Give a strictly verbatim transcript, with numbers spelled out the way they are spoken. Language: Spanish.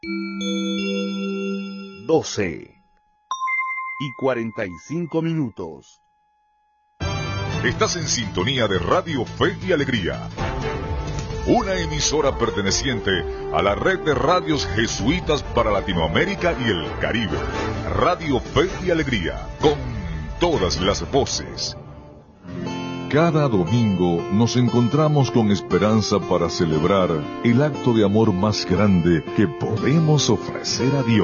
doce y cuarenta y cinco minutos. Estás en sintonía de Radio Fe y Alegría, una emisora perteneciente a la red de radios jesuitas para Latinoamérica y el Caribe. Radio Fe y Alegría, con todas las voces. Cada domingo nos encontramos con esperanza para celebrar el acto de amor más grande que podemos ofrecer a Dios.